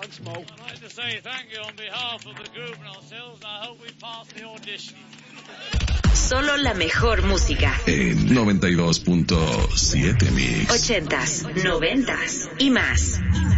I'd like to say thank you on behalf of the group and ourselves, and I hope we pass the audition. Solo la mejor música. En 92.7 Mix. 80s, 90s y más.